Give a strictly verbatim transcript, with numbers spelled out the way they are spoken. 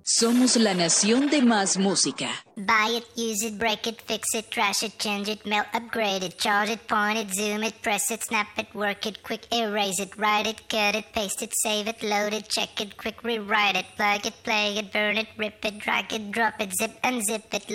Somos la nación de más música. Buy it, use it, break it, fix it, trash it, change it, mail, upgrade it, charge it, point it, zoom it, press it, snap it, work it, quick erase it, write it, cut it, paste it, save it, load it, check it, quick rewrite it, plug it, play it, burn it, rip it, drag it, drop it, zip unzip it.